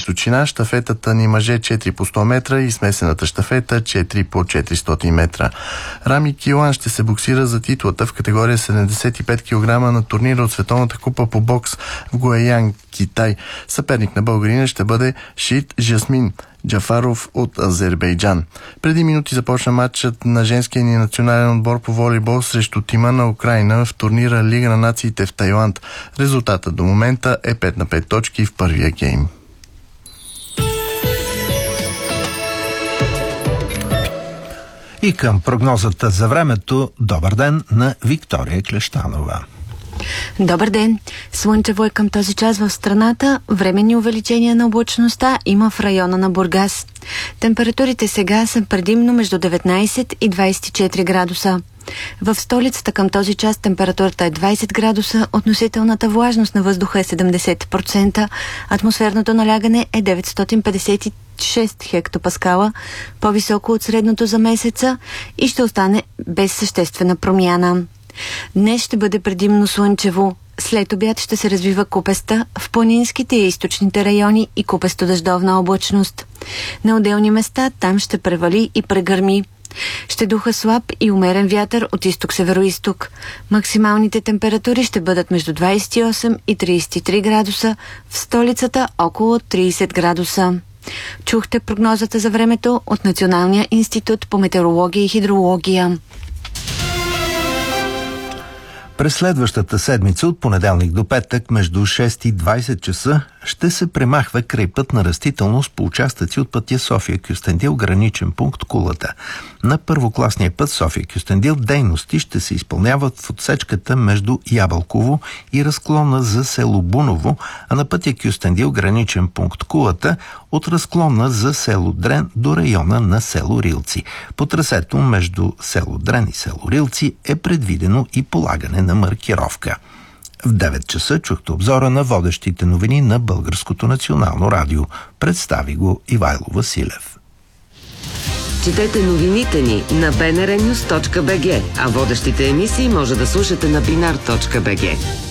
височина, щафетата ни мъже 4 по 100 метра и смесената щафета 4 по 400 метра. Рами Килан ще се боксира за титлата в категория 75 кг на турнира от Световната купа по бокс в Гуаян, Китай. Съперник на българина ще бъде Шит Жасмин Джафаров от Азербайджан. Преди минути започна матчът на женския ни национален отбор по волейбол срещу тима на Украйна в турнира Лига на нациите в Тайланд. Резултатът до момента е 5 на 5 точки в първия гейм. И към прогнозата за времето, добър ден на Виктория Клещанова. Добър ден! Слънчево е към този час в страната. Временни увеличения на облачността има в района на Бургас. Температурите сега са предимно между 19 и 24 градуса. В столицата към този час температурата е 20 градуса, относителната влажност на въздуха е 70%, атмосферното налягане е 956 хектопаскала, по-високо от средното за месеца и ще остане без съществена промяна. Днес ще бъде предимно слънчево. След обяд ще се развива купеста в планинските и източните райони и купесто-дъждовна облачност. На отделни места там ще превали и прегърми. Ще духа слаб и умерен вятър от изток-североизток. Максималните температури ще бъдат между 28 и 33 градуса, в столицата около 30 градуса. Чухте прогнозата за времето от Националния институт по метеорология и хидрология. През следващата седмица от понеделник до петък между 6 и 20 часа ще се премахва крайпътна растителност по участъци от пътя София-Кюстендил, граничен пункт Кулата. На първокласния път София-Кюстендил дейности ще се изпълняват в отсечката между Ябълково и разклона за село Буново, а на пътя Кюстендил, граничен пункт Кулата, от разклона за село Дрен до района на село Рилци. По трасето между село Дрен и село Рилци е предвидено и полагане на маркировка. В 9 часа чухте обзора на водещите новини на Българското национално радио. Представи го Ивайло Василев. Четете новините ни на bnrnews.bg, а водещите емисии може да слушате на binar.bg.